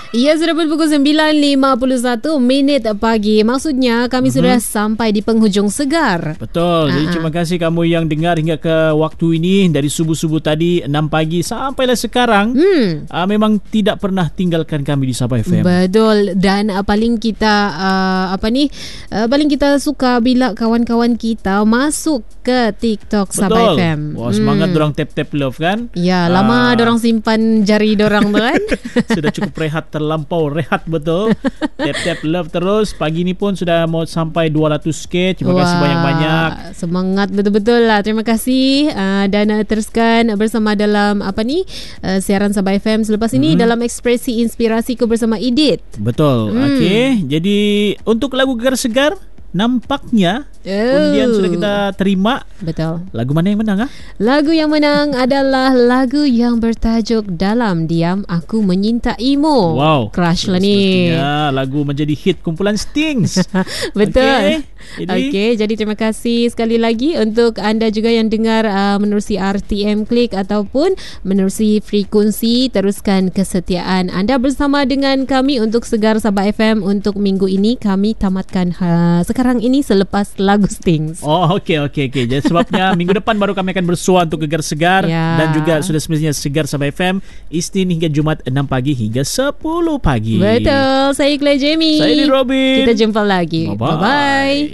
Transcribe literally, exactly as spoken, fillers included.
Ya, sudah pukul sembilan lima puluh satu minit pagi. Maksudnya kami mm-hmm. sudah sampai di penghujung Segar. Betul. Uh-huh. Jadi terima kasih kamu yang dengar hingga ke waktu ini. Dari subuh-subuh tadi enam pagi sampailah sekarang. Hmm. Uh, memang tidak pernah tinggalkan kami di Sabah F M. Betul. Dan uh, paling kita uh, apa ni? Uh, paling kita suka bila kawan-kawan kita masuk ke TikTok Sabah F M. Wah, semangat hmm. dorang tap-tap love kan? Ya, lama uh. dorang simpan jari dorang tu kan. Sudah cukup rehat, terlampau rehat betul. Tap-tap love terus. Pagi ni pun sudah mau sampai dua ratus K. Terima Wah, kasih banyak-banyak. Semangat betul-betul lah. Terima kasih. Uh, dan uh, teruskan bersama dalam apa ni? Uh, siaran Sabah F M selepas ini hmm. dalam Ekspresi Inspirasiku bersama Idit. Betul. Hmm. Okey. Jadi untuk lagu Gegar Segar, nampaknya oh. undian sudah kita terima. Betul. Lagu mana yang menang? Ha? Lagu yang menang adalah lagu yang bertajuk Dalam Diam Aku Menyintaimu. Wow, crush lah ni. Lagu menjadi hit kumpulan Stings. Betul. Okey, jadi, okay, jadi terima kasih sekali lagi untuk anda juga yang dengar uh, menerusi R T M Klik ataupun menerusi frekuensi. Teruskan kesetiaan anda bersama dengan kami untuk Segar Sabah F M untuk minggu ini. Kami tamatkan uh, sekarang ini selepas lagu Stings. Oh, okey okey okey. Jadi sebabnya minggu depan baru kami akan bersua untuk Gegar Segar ya. Dan juga sudah semestinya Segar Sabah F M Isnin hingga Jumaat enam pagi hingga sepuluh pagi. Betul. Saya Claire Jamie. Saya Robin. Kita jumpa lagi. Bye bye.